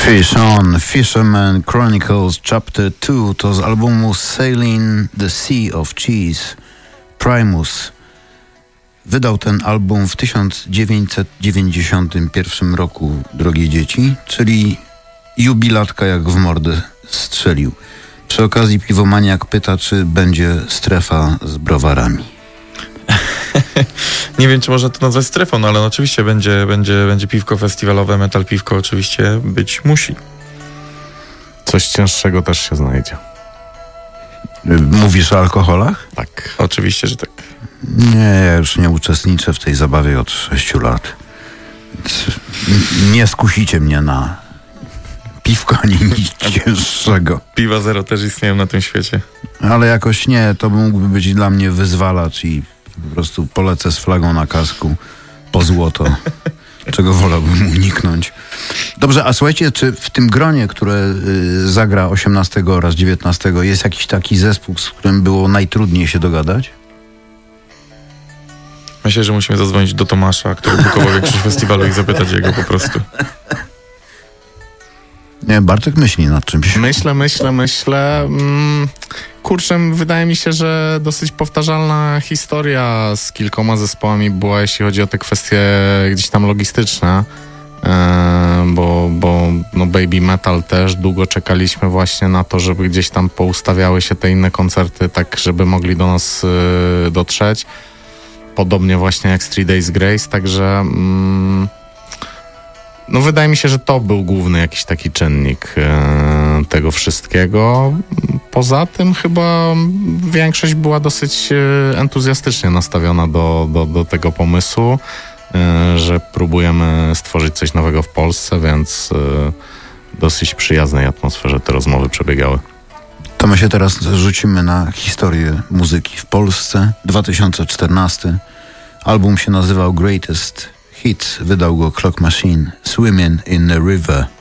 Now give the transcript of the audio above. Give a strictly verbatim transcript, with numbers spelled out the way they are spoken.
Fish on, Fisherman Chronicles Chapter two to z albumu Sailing the Sea of Cheese. Primus wydał ten album w tysiąc dziewięćset dziewięćdziesiątym pierwszym roku, drogie dzieci, czyli jubilatka jak w mordę strzelił. Przy okazji Piwomaniak pyta, czy będzie strefa z browarami. Nie wiem, czy można to nazwać strefą, no ale oczywiście będzie, będzie, będzie piwko festiwalowe, metal piwko oczywiście być musi. Coś cięższego też się znajdzie. Mówisz o alkoholach? Tak, oczywiście, że tak. Nie, ja już nie uczestniczę w tej zabawie od sześciu lat. Nie skusicie mnie na piwko ani nic cięższego. Piwa zero też istnieją na tym świecie. Ale jakoś nie, to mógłby być dla mnie wyzwalacz i po prostu polecę z flagą na kasku po złoto, czego wolałbym uniknąć. Dobrze, a słuchajcie, czy w tym gronie, które y, zagra osiemnastego oraz dziewiętnastego jest jakiś taki zespół, z którym było najtrudniej się dogadać? Myślę, że musimy zadzwonić do Tomasza, który bukował większość festiwalu i zapytać jego po prostu. Nie, Bartek myśli nad czymś. Myślę, myślę, myślę. Mm, kurczę, wydaje mi się, że dosyć powtarzalna historia z kilkoma zespołami była, jeśli chodzi o te kwestie gdzieś tam logistyczne. E, bo bo no Baby Metal też długo czekaliśmy właśnie na to, żeby gdzieś tam poustawiały się te inne koncerty, tak żeby mogli do nas y, dotrzeć. Podobnie właśnie jak Three Days Grace, także mm, no wydaje mi się, że to był główny jakiś taki czynnik e, tego wszystkiego. Poza tym chyba większość była dosyć e, entuzjastycznie nastawiona do, do, do tego pomysłu, e, że próbujemy stworzyć coś nowego w Polsce, więc e, dosyć przyjaznej atmosferze te rozmowy przebiegały. To my się teraz rzucimy na historię muzyki w Polsce. dwa tysiące czternasty. Album się nazywał Greatest Hits. Wydał go Clock Machine. Swimming in the River.